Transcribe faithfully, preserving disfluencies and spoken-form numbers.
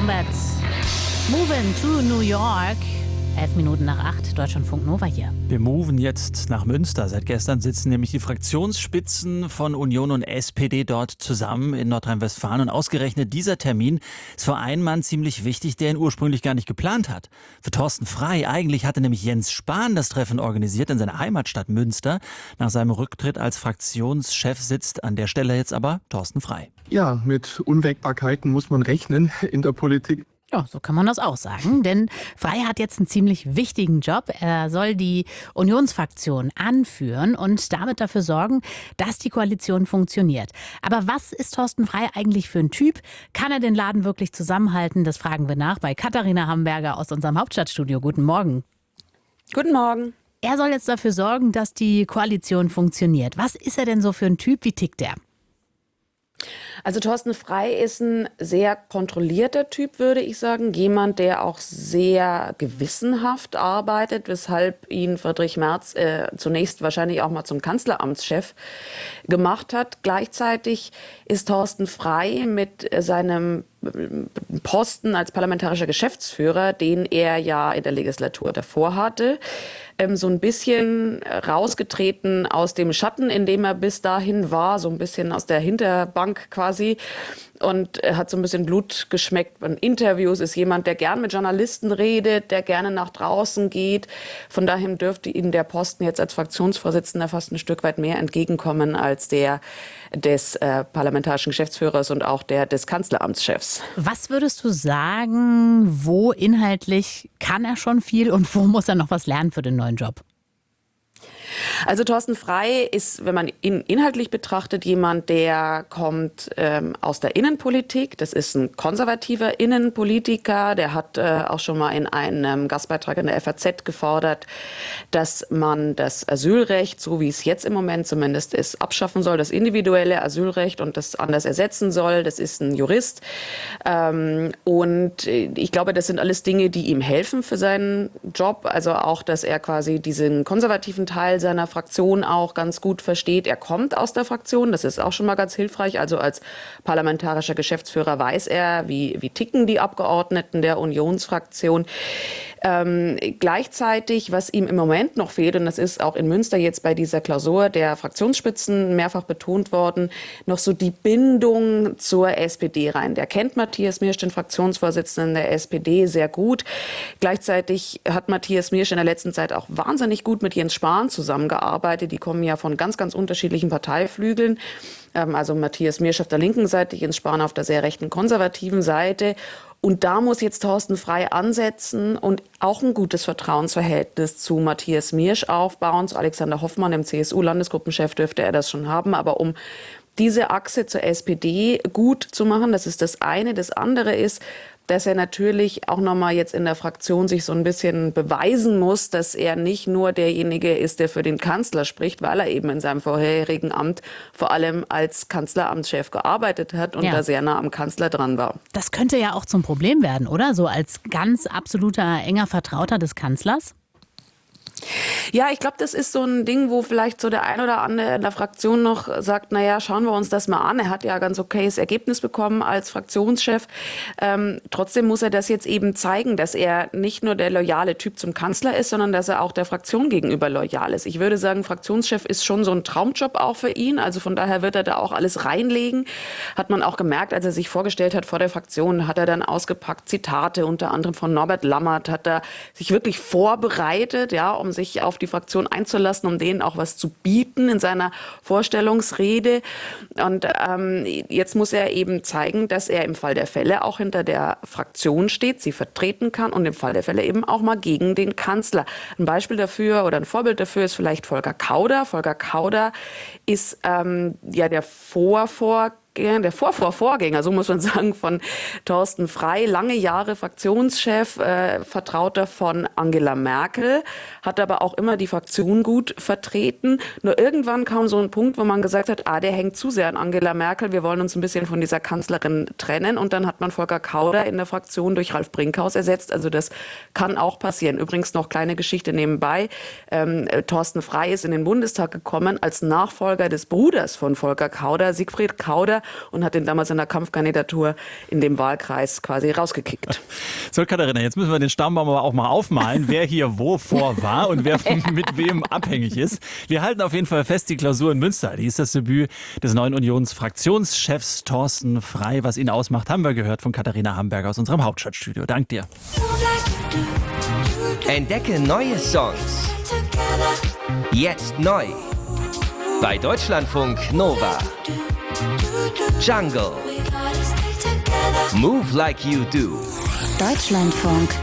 Wombats. Moving to New York. Elf Minuten nach acht, Deutschlandfunk Nova hier. Wir moven jetzt nach Münster. Seit gestern sitzen nämlich die Fraktionsspitzen von Union und S P D dort zusammen in Nordrhein-Westfalen. Und ausgerechnet dieser Termin ist für einen Mann ziemlich wichtig, der ihn ursprünglich gar nicht geplant hat. Für Thorsten Frey. Eigentlich hatte nämlich Jens Spahn das Treffen organisiert in seiner Heimatstadt Münster. Nach seinem Rücktritt als Fraktionschef sitzt an der Stelle jetzt aber Thorsten Frey. Ja, mit Unwägbarkeiten muss man rechnen in der Politik. Ja, so kann man das auch sagen, denn Frey hat jetzt einen ziemlich wichtigen Job. Er soll die Unionsfraktion anführen und damit dafür sorgen, dass die Koalition funktioniert. Aber was ist Thorsten Frey eigentlich für ein Typ? Kann er den Laden wirklich zusammenhalten? Das fragen wir nach bei Katharina Hamburger aus unserem Hauptstadtstudio. Guten Morgen. Guten Morgen. Er soll jetzt dafür sorgen, dass die Koalition funktioniert. Was ist er denn so für ein Typ? Wie tickt er? Also Thorsten Frey ist ein sehr kontrollierter Typ, würde ich sagen. Jemand, der auch sehr gewissenhaft arbeitet, weshalb ihn Friedrich Merz äh, zunächst wahrscheinlich auch mal zum Kanzleramtschef gemacht hat. Gleichzeitig ist Thorsten Frey mit seinem Posten als parlamentarischer Geschäftsführer, den er ja in der Legislatur davor hatte, ähm, so ein bisschen rausgetreten aus dem Schatten, in dem er bis dahin war, so ein bisschen aus der Hinterbank quasi. Und er hat so ein bisschen Blut geschmeckt in Interviews, ist jemand, der gern mit Journalisten redet, der gerne nach draußen geht. Von daher dürfte ihm der Posten jetzt als Fraktionsvorsitzender fast ein Stück weit mehr entgegenkommen als der des äh, parlamentarischen Geschäftsführers und auch der des Kanzleramtschefs. Was würdest du sagen, wo inhaltlich kann er schon viel und wo muss er noch was lernen für den neuen Job? Also Thorsten Frey ist, wenn man ihn inhaltlich betrachtet, jemand, der kommt ähm, aus der Innenpolitik. Das ist ein konservativer Innenpolitiker. Der hat äh, auch schon mal in einem Gastbeitrag in der F A Z gefordert, dass man das Asylrecht, so wie es jetzt im Moment zumindest ist, abschaffen soll. Das individuelle Asylrecht und das anders ersetzen soll. Das ist ein Jurist. Ähm, und ich glaube, das sind alles Dinge, die ihm helfen für seinen Job. Also auch, dass er quasi diesen konservativen Teil seiner Fraktion auch ganz gut versteht. Er kommt aus der Fraktion, das ist auch schon mal ganz hilfreich. Also als parlamentarischer Geschäftsführer weiß er, wie, wie ticken die Abgeordneten der Unionsfraktion. Ähm, gleichzeitig, was ihm im Moment noch fehlt, und das ist auch in Münster jetzt bei dieser Klausur der Fraktionsspitzen mehrfach betont worden, noch so die Bindung zur S P D rein. Der kennt Matthias Miersch, den Fraktionsvorsitzenden der S P D, sehr gut. Gleichzeitig hat Matthias Miersch in der letzten Zeit auch wahnsinnig gut mit Jens Spahn zusammengearbeitet. Die kommen ja von ganz, ganz unterschiedlichen Parteiflügeln. Ähm, also Matthias Miersch auf der linken Seite, Jens Spahn auf der sehr rechten konservativen Seite. Und da muss jetzt Thorsten Frey ansetzen und auch ein gutes Vertrauensverhältnis zu Matthias Miersch aufbauen. Zu Alexander Hoffmann, dem C S U-Landesgruppenchef, dürfte er das schon haben. Aber um diese Achse zur S P D gut zu machen, das ist das eine. Das andere ist, dass er natürlich auch nochmal jetzt in der Fraktion sich so ein bisschen beweisen muss, dass er nicht nur derjenige ist, der für den Kanzler spricht, weil er eben in seinem vorherigen Amt vor allem als Kanzleramtschef gearbeitet hat und Ja. da sehr nah am Kanzler dran war. Das könnte ja auch zum Problem werden, oder? So als ganz absoluter enger Vertrauter des Kanzlers? Ja, ich glaube, das ist so ein Ding, wo vielleicht so der ein oder andere in der Fraktion noch sagt, naja, schauen wir uns das mal an. Er hat ja ein ganz okayes Ergebnis bekommen als Fraktionschef. Ähm, trotzdem muss er das jetzt eben zeigen, dass er nicht nur der loyale Typ zum Kanzler ist, sondern dass er auch der Fraktion gegenüber loyal ist. Ich würde sagen, Fraktionschef ist schon so ein Traumjob auch für ihn. Also von daher wird er da auch alles reinlegen. Hat man auch gemerkt, als er sich vorgestellt hat vor der Fraktion, hat er dann ausgepackt Zitate, unter anderem von Norbert Lammert, hat er sich wirklich vorbereitet, ja, um sich auf die Fraktion einzulassen, um denen auch was zu bieten in seiner Vorstellungsrede. Und ähm, jetzt muss er eben zeigen, dass er im Fall der Fälle auch hinter der Fraktion steht, sie vertreten kann und im Fall der Fälle eben auch mal gegen den Kanzler. Ein Beispiel dafür oder ein Vorbild dafür ist vielleicht Volker Kauder. Volker Kauder ist ähm, ja der Vorvor der Vorvorvorgänger, so muss man sagen, von Thorsten Frey, lange Jahre Fraktionschef, äh, Vertrauter von Angela Merkel, hat aber auch immer die Fraktion gut vertreten. Nur irgendwann kam so ein Punkt, wo man gesagt hat, ah, der hängt zu sehr an Angela Merkel, wir wollen uns ein bisschen von dieser Kanzlerin trennen. Und dann hat man Volker Kauder in der Fraktion durch Ralf Brinkhaus ersetzt. Also das kann auch passieren. Übrigens noch kleine Geschichte nebenbei. Ähm, Thorsten Frey ist in den Bundestag gekommen als Nachfolger des Bruders von Volker Kauder, Siegfried Kauder, und hat ihn damals in der Kampfkandidatur in dem Wahlkreis quasi rausgekickt. So, Katharina, jetzt müssen wir den Stammbaum aber auch mal aufmalen, wer hier wo vor war und wer mit wem abhängig ist. Wir halten auf jeden Fall fest, die Klausur in Münster, die ist das Debüt des neuen Unionsfraktionschefs Thorsten Frey. Was ihn ausmacht, haben wir gehört von Katharina Hamburger aus unserem Hauptstadtstudio. Dank dir. Entdecke neue Songs. Jetzt neu. Bei Deutschlandfunk Nova. Jungle. Move Like You Do. Deutschlandfunk